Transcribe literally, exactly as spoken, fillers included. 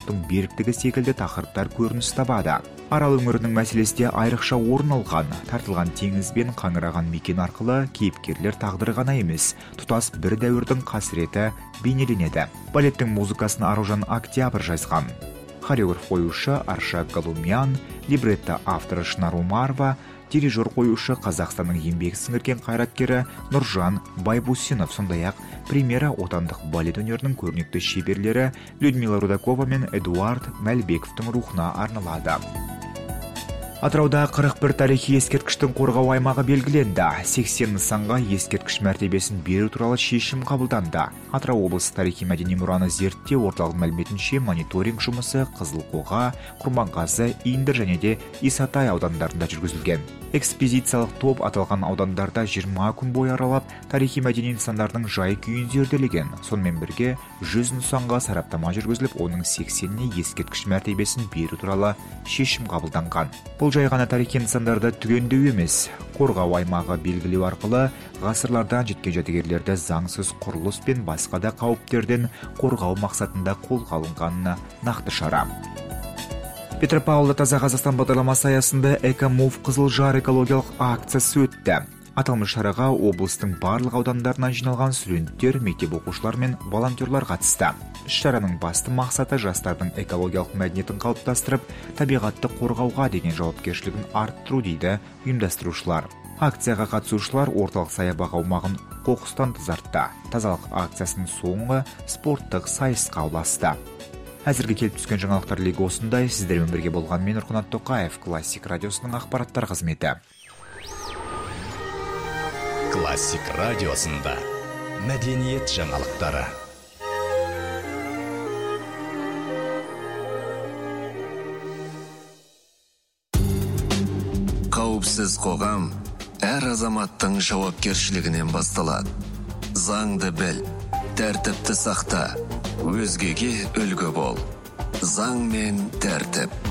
облыстың беріктігі секілді тақырыптар көрініс табады. Арал өңірінің мәселесі де айрықша орын алған. Тартылған теңіз бен қаңыраған мекен арқылы кейіпкерлер тағдыры ғана емес, тұтас бір дәуірдің қасіреті бейнеленеді. Балеттің музыкасын Аружан Октябрь жазған. Хореограф қоюшы Арша Галумян, либретто авторы Шынар Умарова, дирижер қоюшы Қазақстанның еңбек сіңірген қайраткері Нұржан Байбусинов, сондай-ақ премьера отандық балет өнерінің көрнекті шеберлері Людмила Рудакова мен Эдуард Мәлбековтың рухына арналады. Атырауда қырық бір тарихи ескерткіштің қорғау аймағы белгіленді. сексен нысанға ескерткіш мәртебесін беру туралы шешім қабылданды. Атырау облысы тарихи мәдени мұраны зерттеу орталығының мәліметінше мониторинг жұмысы Қызылқоға, Құрманғазы, Индер және де Исатай аудандарында жүргізілген. Экспедициялық топ аталған аудандарда жиырма күн бойы аралап, тарихи мәдени нысандардың жай-күйін зерделеген. Сонымен бірге жүз нысанға сараптама жүргізіліп, оның сексеніне ескерткіш мәртебесін беру туралы шешім қабылданған. Бұл жай ғана тарихи нысандарды түгендеу емес, қорғау аймағы белгілеу арқылы ғасырлардан жеткен жәдігерлерді заңсыз құрылыс пен басқа да қауіптерден қорғау мақсатында қолға алынғанына нақты шара. Петропавлда таза Қазақстан бағдарламасы аясында Экомув Қызылжар экологиялық акциясы өтті. Аталмыш шараға облыстың барлық аудандарынан жиналған студенттер, мектеп оқушылар мен волонтерлар қатысты. Шараның басты мақсаты жастардың экологиялық мәдениетін қалыптастырып, табиғатты қорғауға деген жауапкершілігін арттыру дейді ұйымдастырушылар. Акцияға қатысушылар орталық саябақ аумағын қоқыстан тазартты. Тазалық акциясының соңы спорттық сайысқа ұласты. Әзірге келіп түскен жаңалықтар легі осындай. Сіздермен бірге болған мен Нұрқанат Тоқаев, Классик радиосының ақпараттар қызметі. Классик радиосында мәдениет жаңалықтары. Қауіпсіз қоғам әр азаматтың жауапкершілігінен басталады. Заңды біл, тәртіпті сақта, өзгеге үлгі бол. Заң мен тәртіп.